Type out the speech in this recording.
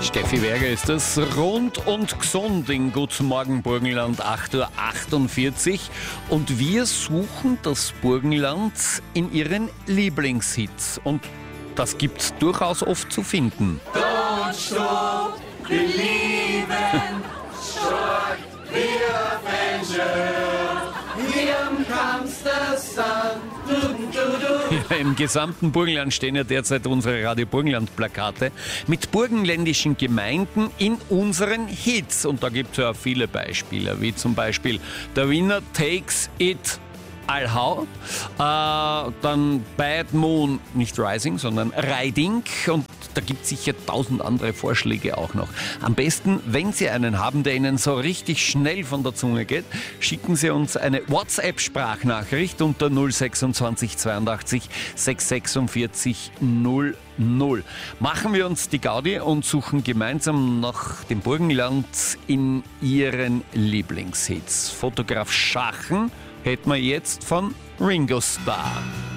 Steffi Werger ist das. Rund und gesund in Guten Morgen Burgenland, 8:48 Uhr. Und wir suchen das Burgenland in ihren Lieblingshits. Und das gibt's durchaus oft zu finden. Don't stop believing, short the Avenger, here comes the sun. Ja, im gesamten Burgenland stehen ja derzeit unsere Radio Burgenland-Plakate mit burgenländischen Gemeinden in unseren Hits. Und da gibt es ja viele Beispiele, wie zum Beispiel der Winner Takes It Allhau, dann Bad Moon, nicht Rising, sondern Riding, und da gibt es sicher 1000 andere Vorschläge auch noch. Am besten, wenn Sie einen haben, der Ihnen so richtig schnell von der Zunge geht, schicken Sie uns eine WhatsApp-Sprachnachricht unter 026 82 646 00. Machen wir uns die Gaudi und suchen gemeinsam nach dem Burgenland in Ihren Lieblingshits. Fotograf Schachen hätten wir jetzt von Ringo Starr.